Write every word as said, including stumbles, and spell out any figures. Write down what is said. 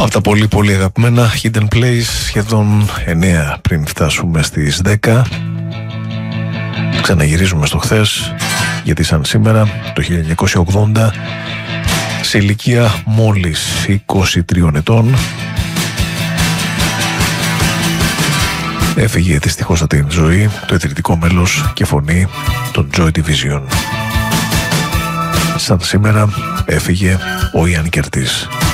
Από τα πολύ πολύ αγαπημένα Hidden Place, σχεδόν εννέα πριν φτάσουμε στις δέκα. Ξαναγυρίζουμε στο χθες, γιατί σαν σήμερα το χίλια εννιακόσια ογδόντα, σε ηλικία μόλις είκοσι τριών ετών, έφυγε δυστυχώς από την ζωή το ιδρυτικό μέλος και φωνή των Joy Division. Σαν σήμερα έφυγε ο Ιαν Κερτής.